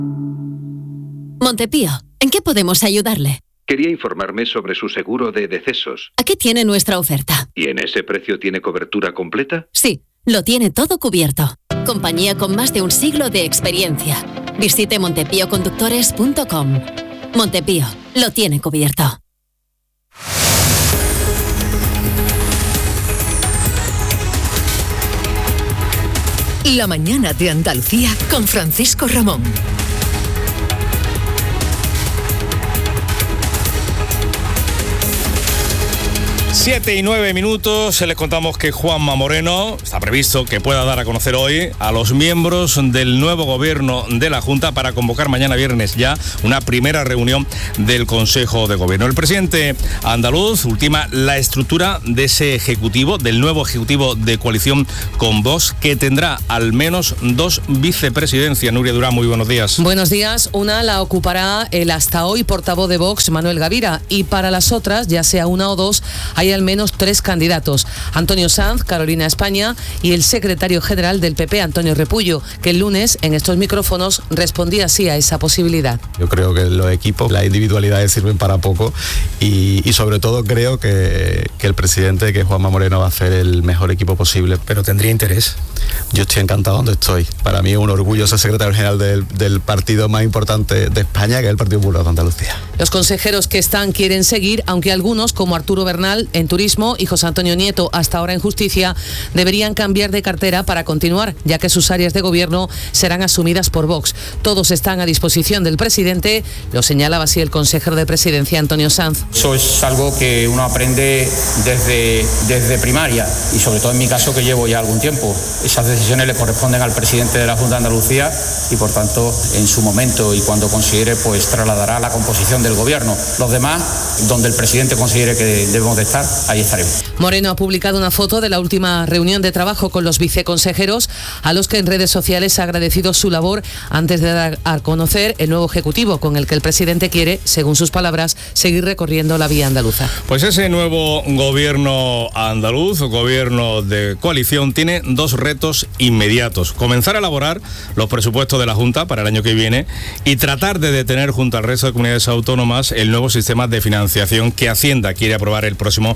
Montepío, ¿en qué podemos ayudarle? Quería informarme sobre su seguro de decesos. Aquí tiene nuestra oferta. ¿Y en ese precio tiene cobertura completa? Sí, lo tiene todo cubierto. Compañía con más de un siglo de experiencia. Visite montepíoconductores.com. Montepío, lo tiene cubierto. La mañana de Andalucía con Francisco Ramón. 7:09. Les contamos que Juanma Moreno está previsto que pueda dar a conocer hoy a los miembros del nuevo gobierno de la Junta para convocar mañana viernes ya una primera reunión del Consejo de Gobierno. El presidente andaluz ultima la estructura de ese ejecutivo, del nuevo ejecutivo de coalición con Vox, que tendrá al menos 2 vicepresidencias. Nuria Durán, muy buenos días. Buenos días. Una la ocupará el hasta hoy portavoz de Vox, Manuel Gavira, y para las otras, ya sea una o dos, hay al menos 3 candidatos: Antonio Sanz, Carolina España, y el secretario general del PP, Antonio Repullo, que el lunes en estos micrófonos respondía así a esa posibilidad. Yo creo que los equipos, las individualidades sirven para poco y sobre todo creo que el presidente, que Juanma Moreno, va a hacer el mejor equipo posible. ¿Pero tendría interés? Yo estoy encantado donde estoy. Para mí es un orgullo ser secretario general del partido más importante de España, que es el Partido Popular de Andalucía. Los consejeros que están quieren seguir, aunque algunos, como Arturo Bernal en Turismo y José Antonio Nieto, hasta ahora en Justicia, deberían cambiar de cartera para continuar, ya que sus áreas de gobierno serán asumidas por Vox. Todos están a disposición del presidente, lo señalaba así el consejero de Presidencia, Antonio Sanz. Eso es algo que uno aprende desde primaria y sobre todo en mi caso, que llevo ya algún tiempo. Esas decisiones le corresponden al presidente de la Junta de Andalucía y por tanto en su momento y cuando considere, pues trasladará la composición del gobierno. Los demás, donde el presidente considere que debemos de estar, ahí estaremos. Moreno ha publicado una foto de la última reunión de trabajo con los viceconsejeros, a los que en redes sociales ha agradecido su labor antes de dar a conocer el nuevo ejecutivo con el que el presidente quiere, según sus palabras, seguir recorriendo la vía andaluza. Pues ese nuevo gobierno andaluz, gobierno de coalición, tiene 2 retos inmediatos: comenzar a elaborar los presupuestos de la Junta para el año que viene y tratar de detener junto al resto de comunidades autónomas el nuevo sistema de financiación que Hacienda quiere aprobar el próximo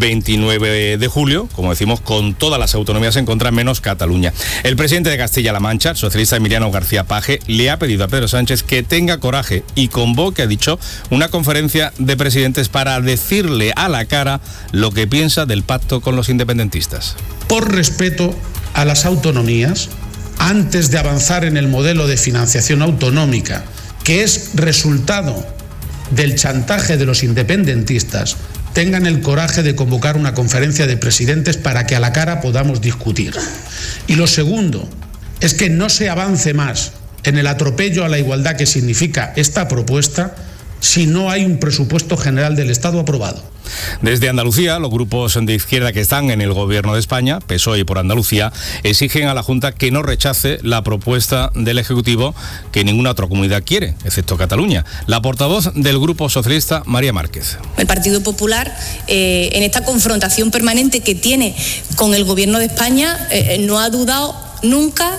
29 de julio, como decimos, con todas las autonomías en contra, menos Cataluña. El presidente de Castilla-La Mancha, el socialista Emiliano García Paje, le ha pedido a Pedro Sánchez que tenga coraje y convoque, ha dicho, una conferencia de presidentes para decirle a la cara lo que piensa del pacto con los independentistas. Por respeto a las autonomías, antes de avanzar en el modelo de financiación autonómica, que es resultado del chantaje de los independentistas, tengan el coraje de convocar una conferencia de presidentes para que a la cara podamos discutir. Y lo segundo es que no se avance más en el atropello a la igualdad que significa esta propuesta si no hay un presupuesto general del Estado aprobado. Desde Andalucía, los grupos de izquierda que están en el gobierno de España, PSOE y Por Andalucía, exigen a la Junta que no rechace la propuesta del Ejecutivo que ninguna otra comunidad quiere, excepto Cataluña. La portavoz del Grupo Socialista, María Márquez. El Partido Popular, en esta confrontación permanente que tiene con el gobierno de España, no ha dudado nunca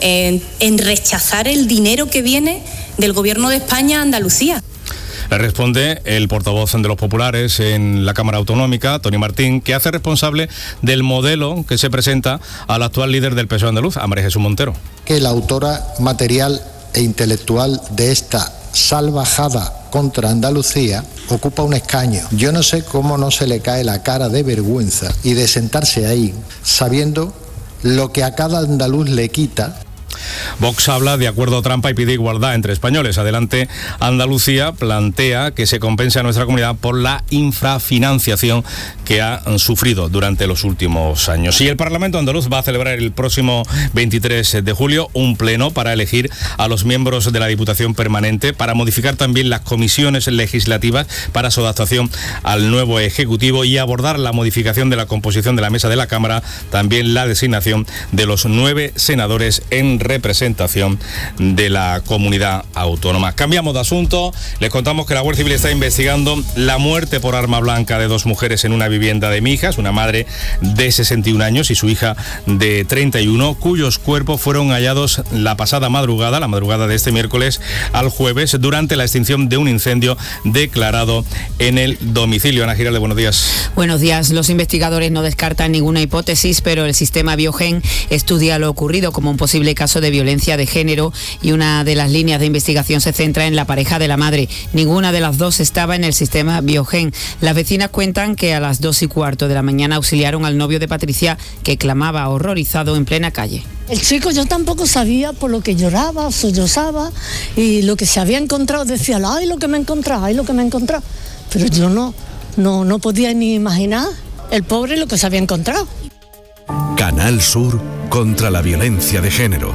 en rechazar el dinero que viene del gobierno de España a Andalucía. Le responde el portavoz de los populares en la Cámara Autonómica, Tony Martín, que hace responsable del modelo que se presenta al actual líder del PSOE andaluz, a María Jesús Montero. Que la autora material e intelectual de esta salvajada contra Andalucía ocupa un escaño. Yo no sé cómo no se le cae la cara de vergüenza y de sentarse ahí sabiendo lo que a cada andaluz le quita. Vox habla de acuerdo trampa y pide igualdad entre españoles. Adelante Andalucía plantea que se compense a nuestra comunidad por la infrafinanciación que ha sufrido durante los últimos años. Y el Parlamento andaluz va a celebrar el próximo 23 de julio un pleno para elegir a los miembros de la Diputación Permanente, para modificar también las comisiones legislativas para su adaptación al nuevo Ejecutivo y abordar la modificación de la composición de la mesa de la Cámara, también la designación de los 9 senadores en representación representación de la comunidad autónoma. Cambiamos de asunto. Les contamos que la Guardia Civil está investigando la muerte por arma blanca de 2 mujeres en una vivienda de Mijas, una madre de 61 años y su hija de 31, cuyos cuerpos fueron hallados la pasada madrugada, la madrugada de este miércoles al jueves, durante la extinción de un incendio declarado en el domicilio. Ana Giralde, buenos días. Buenos días. Los investigadores no descartan ninguna hipótesis, pero el sistema Biogen estudia lo ocurrido como un posible caso de violencia de género y una de las líneas de investigación se centra en la pareja de la madre. Ninguna de las dos estaba en el sistema Biogen. Las vecinas cuentan que a las 2:15 de la mañana auxiliaron al novio de Patricia, que clamaba horrorizado en plena calle. El chico yo tampoco sabía, por lo que lloraba, sollozaba, y lo que se había encontrado decía, ay, lo que me he encontrado, ay, lo que me he encontrado. Pero yo no podía ni imaginar el pobre lo que se había encontrado. Canal Sur contra la violencia de género.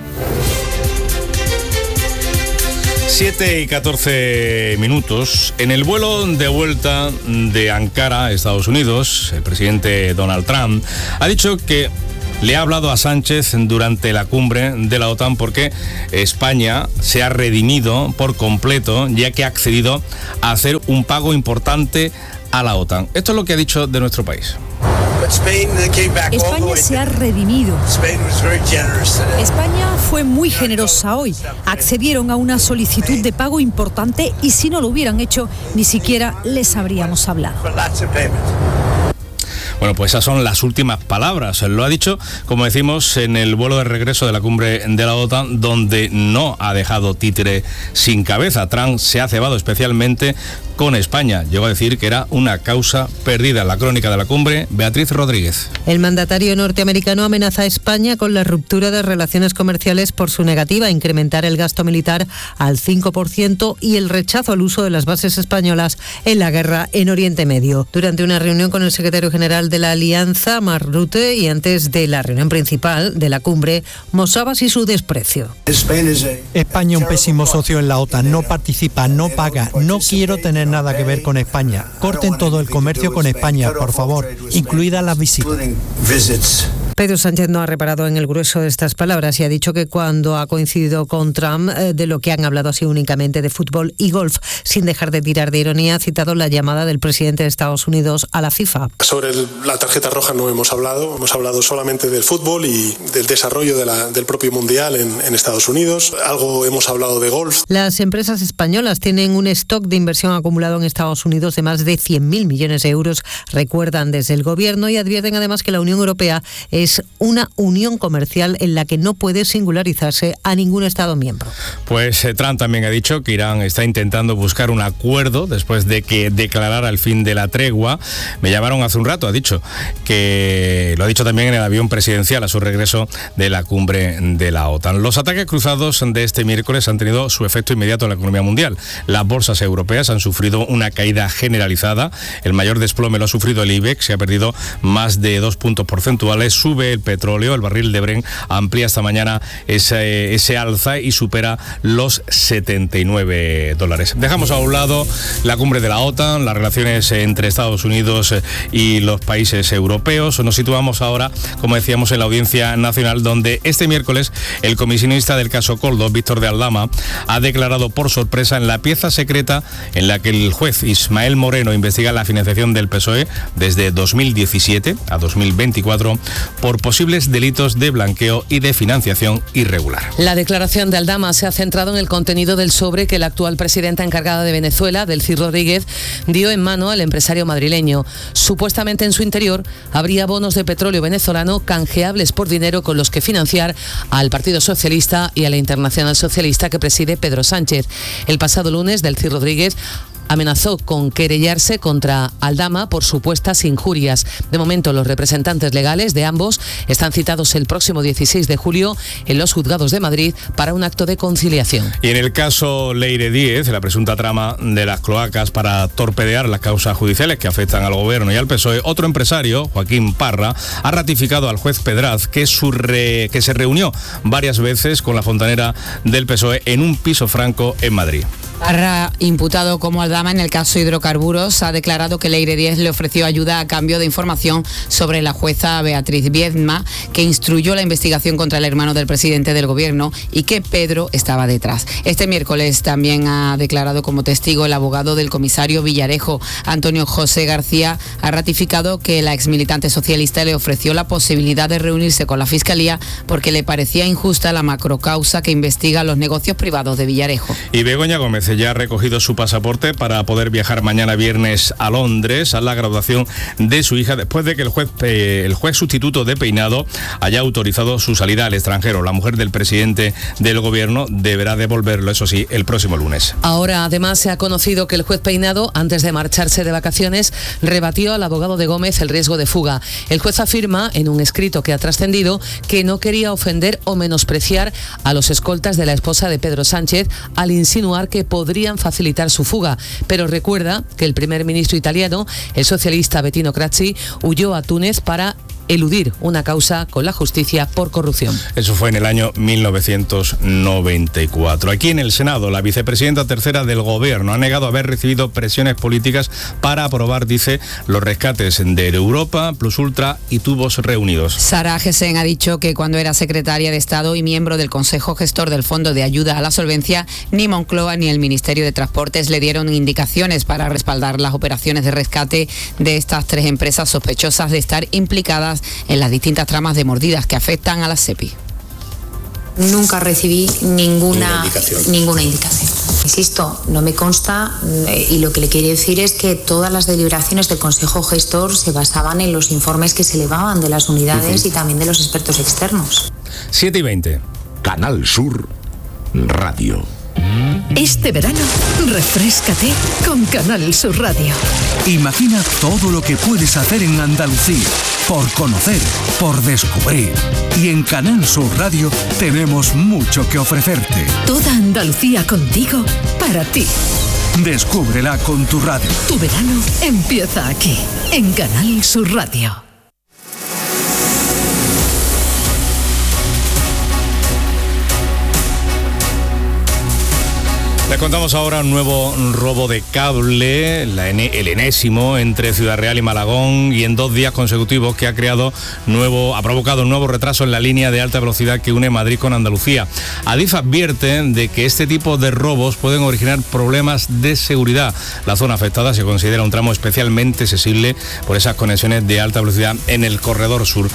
7:14. En el vuelo de vuelta de Ankara, Estados Unidos, el presidente Donald Trump ha dicho que le ha hablado a Sánchez durante la cumbre de la OTAN porque España se ha redimido por completo, ya que ha accedido a hacer un pago importante a la OTAN. Esto es lo que ha dicho de nuestro país. España se ha redimido. España fue muy generosa hoy. Accedieron a una solicitud de pago importante y si no lo hubieran hecho, ni siquiera les habríamos hablado. Bueno, pues esas son las últimas palabras. Lo ha dicho, como decimos, en el vuelo de regreso de la cumbre de la OTAN, donde no ha dejado títere sin cabeza. Trump se ha cebado especialmente con España. Llegó a decir que era una causa perdida. La crónica de la cumbre, Beatriz Rodríguez. El mandatario norteamericano amenaza a España con la ruptura de relaciones comerciales por su negativa a incrementar el gasto militar al 5% y el rechazo al uso de las bases españolas en la guerra en Oriente Medio. Durante una reunión con el secretario general de la Alianza, Mark Rutte, y antes de la reunión principal de la cumbre, mostraba así su desprecio. España, un pésimo socio en la OTAN, no participa, no paga, no quiero tener nada que ver con España. Corten todo el comercio con España, por favor, incluidas las visitas. Pedro Sánchez no ha reparado en el grueso de estas palabras y ha dicho que cuando ha coincidido con Trump, de lo que han hablado ha sido únicamente de fútbol y golf, sin dejar de tirar de ironía. Ha citado la llamada del presidente de Estados Unidos a la FIFA. Sobre la tarjeta roja no hemos hablado solamente del fútbol y del desarrollo del propio mundial en Estados Unidos. Algo hemos hablado de golf. Las empresas españolas tienen un stock de inversión acumulado en Estados Unidos de más de 100.000 millones de euros, recuerdan desde el gobierno, y advierten además que la Unión Europea es una unión comercial en la que no puede singularizarse a ningún Estado miembro. Pues Trump también ha dicho que Irán está intentando buscar un acuerdo después de que declarara el fin de la tregua. Me llamaron hace un rato, ha dicho que lo ha dicho también en el avión presidencial a su regreso de la cumbre de la OTAN. Los ataques cruzados de este miércoles han tenido su efecto inmediato en la economía mundial. Las bolsas europeas han sufrido una caída generalizada. El mayor desplome lo ha sufrido el IBEX, se ha perdido más de 2 puntos porcentuales. Sube el petróleo, el barril de Brent amplía esta mañana ese alza y supera los $79. Dejamos a un lado la cumbre de la OTAN, las relaciones entre Estados Unidos y los países europeos. Nos situamos ahora, como decíamos, en la Audiencia Nacional, donde este miércoles el comisionista del caso Koldo, Víctor de Aldama, ha declarado por sorpresa en la pieza secreta en la que el juez Ismael Moreno investiga la financiación del PSOE desde 2017 a 2024 por posibles delitos de blanqueo y de financiación irregular. La declaración de Aldama se ha centrado en el contenido del sobre que la actual presidenta encargada de Venezuela, Delcy Rodríguez, dio en mano al empresario madrileño. Supuestamente en su interior habría bonos de petróleo venezolano canjeables por dinero con los que financiar al Partido Socialista y a la Internacional Socialista que preside Pedro Sánchez. El pasado lunes, Delcy Rodríguez amenazó con querellarse contra Aldama por supuestas injurias. De momento, los representantes legales de ambos están citados el próximo 16 de julio en los juzgados de Madrid para un acto de conciliación. Y en el caso Leire Díez, la presunta trama de las cloacas para torpedear las causas judiciales que afectan al gobierno y al PSOE, otro empresario, Joaquín Parra, ha ratificado al juez Pedraz que se reunió varias veces con la fontanera del PSOE en un piso franco en Madrid. Parra, imputado como Aldama en el caso hidrocarburos, ha declarado que Leire Díez le ofreció ayuda a cambio de información sobre la jueza Beatriz Viedma, que instruyó la investigación contra el hermano del presidente del gobierno y que Pedro estaba detrás. Este miércoles también ha declarado como testigo el abogado del comisario Villarejo. Antonio José García ha ratificado que la exmilitante socialista le ofreció la posibilidad de reunirse con la Fiscalía porque le parecía injusta la macrocausa que investiga los negocios privados de Villarejo. Y Begoña Gómez ya ha recogido su pasaporte para poder viajar mañana viernes a Londres a la graduación de su hija después de que el juez sustituto de Peinado haya autorizado su salida al extranjero. La mujer del presidente del gobierno deberá devolverlo, eso sí, el próximo lunes. Ahora además se ha conocido que el juez Peinado, antes de marcharse de vacaciones, rebatió al abogado de Gómez el riesgo de fuga. El juez afirma en un escrito que ha trascendido que no quería ofender o menospreciar a los escoltas de la esposa de Pedro Sánchez al insinuar que podrían facilitar su fuga, pero recuerda que el primer ministro italiano, el socialista Bettino Craxi, huyó a Túnez para eludir una causa con la justicia por corrupción. Eso fue en el año 1994. Aquí en el Senado, la vicepresidenta tercera del gobierno ha negado haber recibido presiones políticas para aprobar, dice, los rescates de Europa, Plus Ultra y Tubos Reunidos. Sara Agesen ha dicho que cuando era secretaria de Estado y miembro del Consejo Gestor del Fondo de Ayuda a la Solvencia, ni Moncloa ni el Ministerio de Transportes le dieron indicaciones para respaldar las operaciones de rescate de estas tres empresas sospechosas de estar implicadas en las distintas tramas de mordidas que afectan a la SEPI. Nunca recibí ninguna indicación. Insisto, no me consta y lo que le quiero decir es que todas las deliberaciones del Consejo Gestor se basaban en los informes que se elevaban de las unidades y también de los expertos externos. 7:20. Canal Sur Radio. Este verano, refréscate con Canal Sur Radio. Imagina todo lo que puedes hacer en Andalucía, por conocer, por descubrir. Y en Canal Sur Radio tenemos mucho que ofrecerte. Toda Andalucía contigo, para ti. Descúbrela con tu radio. Tu verano empieza aquí, en Canal Sur Radio. Les contamos ahora un nuevo robo de cable, el enésimo entre Ciudad Real y Malagón, y en 2 días consecutivos que ha provocado un nuevo retraso en la línea de alta velocidad que une Madrid con Andalucía. Adif advierte de que este tipo de robos pueden originar problemas de seguridad. La zona afectada se considera un tramo especialmente sensible por esas conexiones de alta velocidad en el corredor sur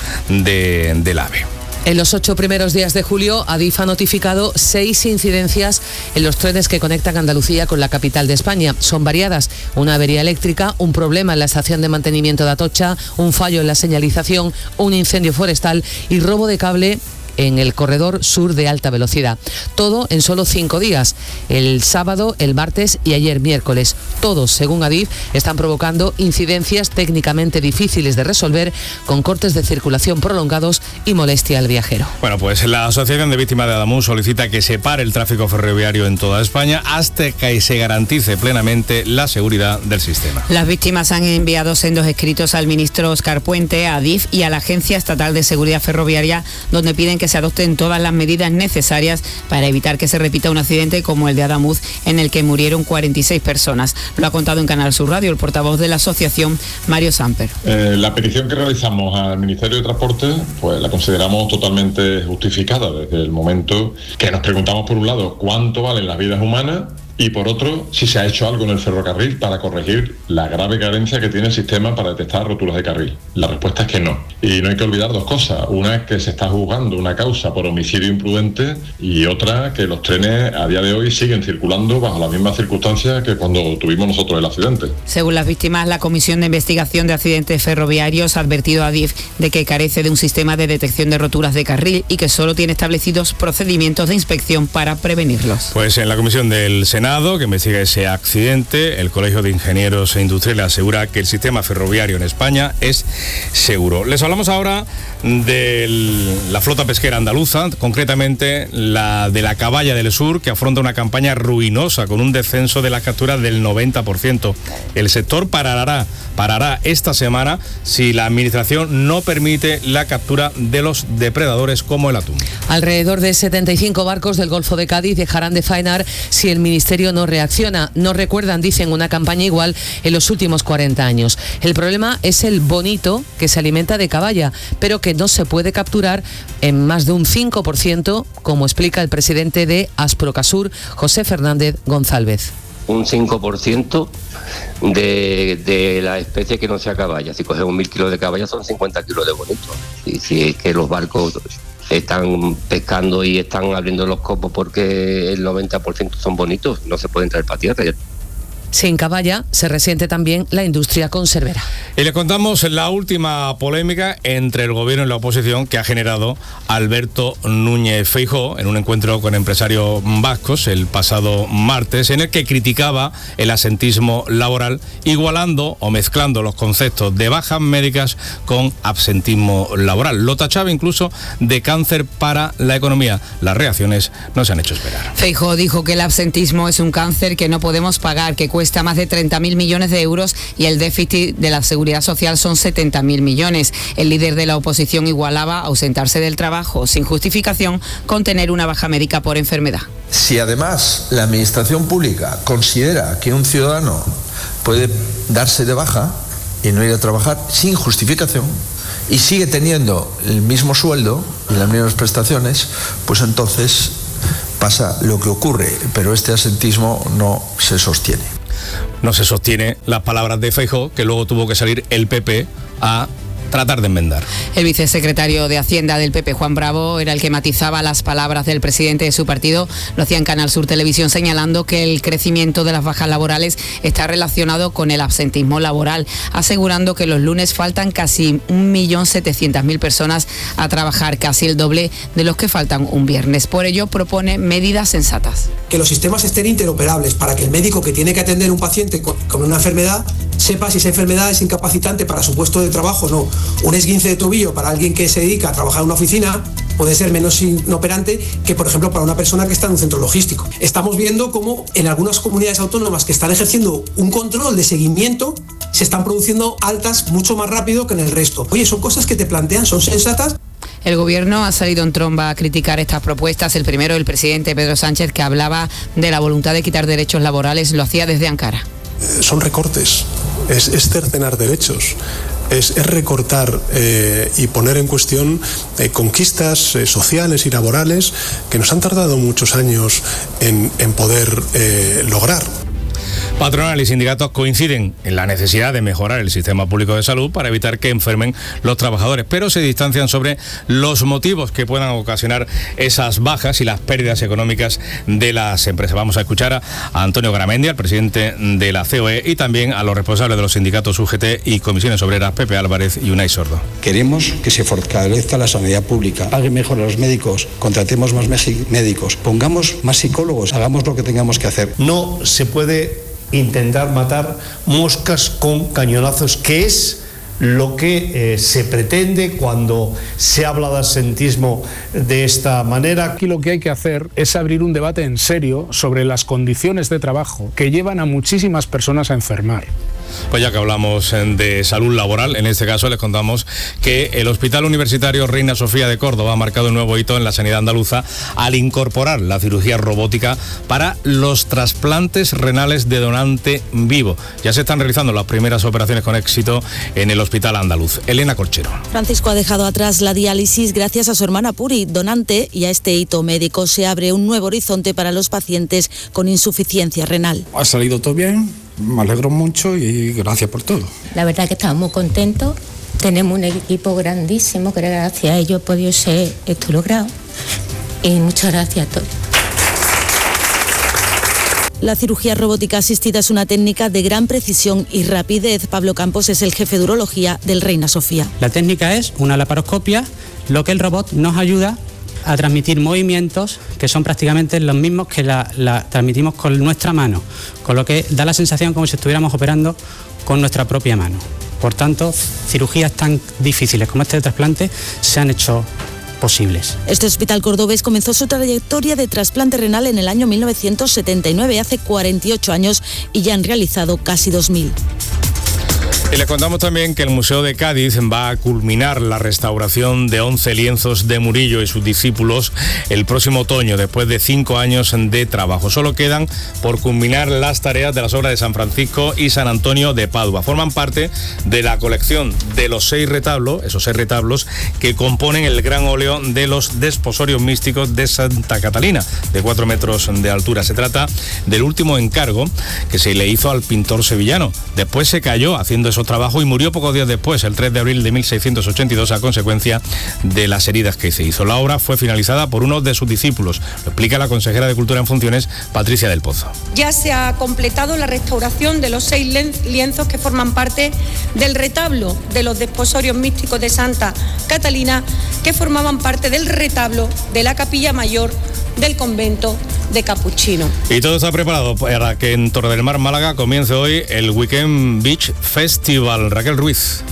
del AVE. En los 8 primeros días de julio, Adif ha notificado 6 incidencias en los trenes que conectan Andalucía con la capital de España. Son variadas: una avería eléctrica, un problema en la estación de mantenimiento de Atocha, un fallo en la señalización, un incendio forestal y robo de cable en el corredor sur de alta velocidad. Todo en solo 5 días, el sábado, el martes y ayer miércoles. Todos, según Adif, están provocando incidencias técnicamente difíciles de resolver, con cortes de circulación prolongados y molestia al viajero. Bueno, pues la Asociación de Víctimas de Adamus solicita que se pare el tráfico ferroviario en toda España hasta que se garantice plenamente la seguridad del sistema. Las víctimas han enviado sendos escritos al ministro Óscar Puente, a Adif y a la Agencia Estatal de Seguridad Ferroviaria, donde piden que se adopten todas las medidas necesarias para evitar que se repita un accidente como el de Adamuz, en el que murieron 46 personas. Lo ha contado en Canal Sur Radio el portavoz de la asociación, Mario Samper. La petición que realizamos al Ministerio de Transporte, pues la consideramos totalmente justificada desde el momento que nos preguntamos, por un lado, cuánto valen las vidas humanas, y por otro, si se ha hecho algo en el ferrocarril para corregir la grave carencia que tiene el sistema para detectar roturas de carril. La respuesta es que no. Y no hay que olvidar 2 cosas. Una es que se está juzgando una causa por homicidio imprudente, y otra que los trenes a día de hoy siguen circulando bajo las mismas circunstancias que cuando tuvimos nosotros el accidente. Según las víctimas, la Comisión de Investigación de Accidentes Ferroviarios ha advertido a Adif de que carece de un sistema de detección de roturas de carril y que solo tiene establecidos procedimientos de inspección para prevenirlos. Pues en la comisión del Senado, que investiga ese accidente, el Colegio de Ingenieros e Industriales asegura que el sistema ferroviario en España es seguro. Les hablamos ahora de la flota pesquera andaluza, concretamente la de la Caballa del Sur, que afronta una campaña ruinosa con un descenso de las capturas del 90%. El sector parará esta semana si la administración no permite la captura de los depredadores como el atún. Alrededor de 75 barcos del Golfo de Cádiz dejarán de faenar si el Ministerio Ministerio no reacciona. No recuerdan, dicen, una campaña igual en los últimos 40 años. El problema es el bonito que se alimenta de caballa, pero que no se puede capturar en más de un 5%, como explica el presidente de Asprocasur, José Fernández González. Un 5% de la especie que no sea caballa. Si cogemos 1.000 kilos de caballa son 50 kilos de bonito. Y si es que los barcos están pescando y están abriendo los copos porque el 90% son bonitos, no se pueden traer para tierra. Sin caballa se resiente también la industria conservera. Y le contamos la última polémica entre el gobierno y la oposición que ha generado Alberto Núñez Feijóo en un encuentro con empresarios vascos el pasado martes, en el que criticaba el absentismo laboral, igualando o mezclando los conceptos de bajas médicas con absentismo laboral. Lo tachaba incluso de cáncer para la economía. Las reacciones no se han hecho esperar. Feijóo dijo que el absentismo es un cáncer que no podemos pagar, que cuesta más de 30.000 millones de euros y el déficit de la seguridad social son 70.000 millones. El líder de la oposición igualaba ausentarse del trabajo sin justificación con tener una baja médica por enfermedad. Si además la administración pública considera que un ciudadano puede darse de baja y no ir a trabajar sin justificación y sigue teniendo el mismo sueldo y las mismas prestaciones, pues entonces pasa lo que ocurre, pero este absentismo no se sostiene. No se sostiene las palabras de Feijóo, que luego tuvo que salir el PP a tratar de enmendar. El vicesecretario de Hacienda del PP, Juan Bravo, era el que matizaba las palabras del presidente de su partido. Lo hacía en Canal Sur Televisión, señalando que el crecimiento de las bajas laborales está relacionado con el absentismo laboral, asegurando que los lunes faltan casi 1.700.000 personas a trabajar, casi el doble de los que faltan un viernes. Por ello, propone medidas sensatas. Que los sistemas estén interoperables para que el médico que tiene que atender a un paciente con una enfermedad sepa si esa enfermedad es incapacitante para su puesto de trabajo o no. Un esguince de tobillo para alguien que se dedica a trabajar en una oficina puede ser menos inoperante que, por ejemplo, para una persona que está en un centro logístico. Estamos viendo cómo en algunas comunidades autónomas que están ejerciendo un control de seguimiento se están produciendo altas mucho más rápido que en el resto. Oye, son cosas que te plantean, son sensatas. El gobierno ha salido en tromba a criticar estas propuestas. El primero, el presidente Pedro Sánchez, que hablaba de la voluntad de quitar derechos laborales, lo hacía desde Ankara. Son recortes, es cercenar derechos. Es recortar y poner en cuestión conquistas sociales y laborales que nos han tardado muchos años en poder lograr. Patronal y sindicatos coinciden en la necesidad de mejorar el sistema público de salud para evitar que enfermen los trabajadores, pero se distancian sobre los motivos que puedan ocasionar esas bajas y las pérdidas económicas de las empresas. Vamos a escuchar a Antonio Garamendi, al presidente de la COE, y también a los responsables de los sindicatos UGT y comisiones obreras, Pepe Álvarez y Unai Sordo. Queremos que se fortalezca la sanidad pública, paguen mejor a los médicos, contratemos más médicos, pongamos más psicólogos, hagamos lo que tengamos que hacer. No se puede intentar matar moscas con cañonazos, que es lo que se pretende cuando se habla de absentismo de esta manera. Aquí lo que hay que hacer es abrir un debate en serio sobre las condiciones de trabajo que llevan a muchísimas personas a enfermar. Pues ya que hablamos de salud laboral, en este caso les contamos que el Hospital Universitario Reina Sofía de Córdoba ha marcado un nuevo hito en la sanidad andaluza al incorporar la cirugía robótica para los trasplantes renales de donante vivo. Ya se están realizando las primeras operaciones con éxito en el Hospital Andaluz. Elena Corchero. Francisco ha dejado atrás la diálisis gracias a su hermana Puri, donante, y a este hito médico se abre un nuevo horizonte para los pacientes con insuficiencia renal. Ha salido todo bien. Me alegro mucho y gracias por todo. La verdad que estamos muy contentos. Tenemos un equipo grandísimo que gracias a ellos he podido ser esto logrado. Y muchas gracias a todos. La cirugía robótica asistida es una técnica de gran precisión y rapidez. Pablo Campos es el jefe de urología del Reina Sofía. La técnica es una laparoscopia, lo que el robot nos ayuda a transmitir movimientos que son prácticamente los mismos que la transmitimos con nuestra mano, con lo que da la sensación como si estuviéramos operando con nuestra propia mano. Por tanto, cirugías tan difíciles como este de trasplante se han hecho posibles. Este hospital cordobés comenzó su trayectoria de trasplante renal en el año 1979, hace 48 años, y ya han realizado casi 2.000. Y les contamos también que el Museo de Cádiz va a culminar la restauración de 11 lienzos de Murillo y sus discípulos el próximo otoño, después de 5 años de trabajo. Solo quedan por culminar las tareas de las obras de San Francisco y San Antonio de Padua. Forman parte de la colección de los 6 retablos, esos 6 retablos que componen el gran óleo de los desposorios místicos de Santa Catalina, de 4 metros de altura. Se trata del último encargo que se le hizo al pintor sevillano. Después se cayó haciendo esos trabajos y murió pocos días después, el 3 de abril de 1682, a consecuencia de las heridas que se hizo. La obra fue finalizada por uno de sus discípulos. Lo explica la consejera de Cultura en funciones, Patricia del Pozo. Ya se ha completado la restauración de los 6 lienzos que forman parte del retablo de los desposorios místicos de Santa Catalina, que formaban parte del retablo de la capilla mayor del convento de Capuchino. Y todo está preparado para que en Torre del Mar, Málaga, comience hoy el Weekend Beach Festival. Raquel Ruiz.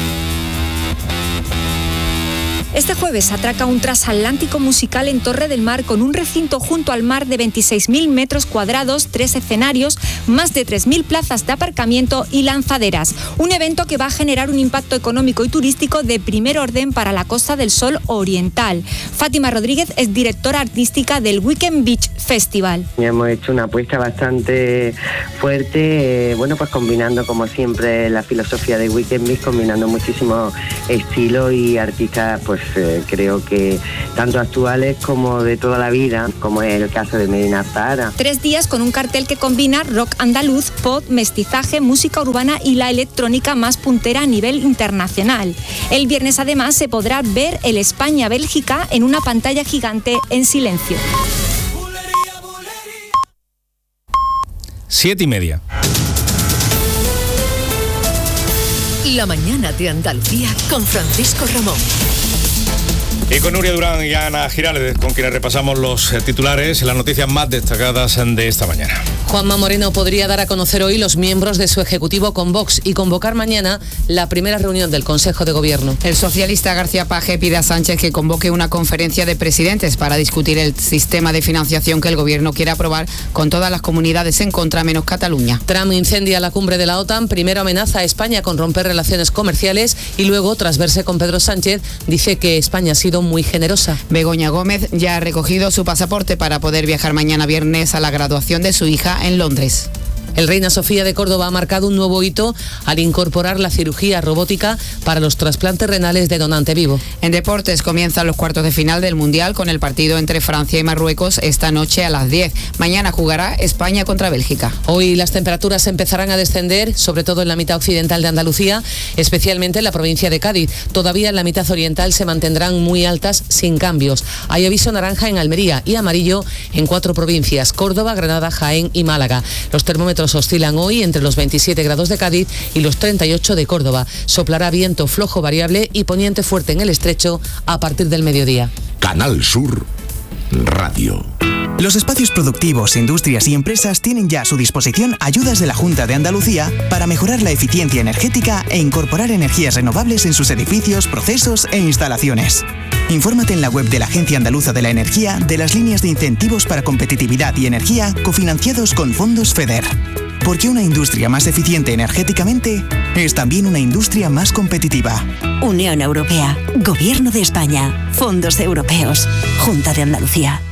Este jueves atraca un transatlántico musical en Torre del Mar con un recinto junto al mar de 26.000 metros cuadrados, 3 escenarios, más de 3.000 plazas de aparcamiento y lanzaderas. Un evento que va a generar un impacto económico y turístico de primer orden para la Costa del Sol oriental. Fátima Rodríguez es directora artística del Weekend Beach Festival. Hemos hecho una apuesta bastante fuerte, pues combinando como siempre la filosofía de Weekend Beach, combinando muchísimos estilos y artistas, creo que tanto actuales como de toda la vida, como es el caso de Medina Zahara. 3 días con un cartel que combina rock andaluz, pop, mestizaje, música urbana y la electrónica más puntera a nivel internacional. El viernes además se podrá ver el España-Bélgica en una pantalla gigante en silencio. 7:30. La mañana de Andalucía con Francisco Ramón. Y con Nuria Durán y Ana Girales, con quienes repasamos los titulares y las noticias más destacadas de esta mañana. Juanma Moreno podría dar a conocer hoy los miembros de su ejecutivo con Vox y convocar mañana la primera reunión del Consejo de Gobierno. El socialista García Page pide a Sánchez que convoque una conferencia de presidentes para discutir el sistema de financiación que el Gobierno quiere aprobar con todas las comunidades en contra menos Cataluña. Trump incendia la cumbre de la OTAN, primero amenaza a España con romper relaciones comerciales y luego, tras verse con Pedro Sánchez, dice que España ha sido muy generosa. Begoña Gómez ya ha recogido su pasaporte para poder viajar mañana viernes a la graduación de su hija en Londres. El Reina Sofía de Córdoba ha marcado un nuevo hito al incorporar la cirugía robótica para los trasplantes renales de donante vivo. En deportes comienzan los cuartos de final del Mundial con el partido entre Francia y Marruecos esta noche a las 10. Mañana jugará España contra Bélgica. Hoy las temperaturas empezarán a descender, sobre todo en la mitad occidental de Andalucía, especialmente en la provincia de Cádiz. Todavía en la mitad oriental se mantendrán muy altas sin cambios. Hay aviso naranja en Almería y amarillo en 4 provincias: Córdoba, Granada, Jaén y Málaga. Los termómetros oscilan hoy entre los 27 grados de Cádiz y los 38 de Córdoba. Soplará viento flojo variable y poniente fuerte en el estrecho a partir del mediodía. Canal Sur Radio. Los espacios productivos, industrias y empresas tienen ya a su disposición ayudas de la Junta de Andalucía para mejorar la eficiencia energética e incorporar energías renovables en sus edificios, procesos e instalaciones. Infórmate en la web de la Agencia Andaluza de la Energía de las líneas de incentivos para competitividad y energía cofinanciados con fondos FEDER. Porque una industria más eficiente energéticamente es también una industria más competitiva. Unión Europea, Gobierno de España, Fondos Europeos, Junta de Andalucía.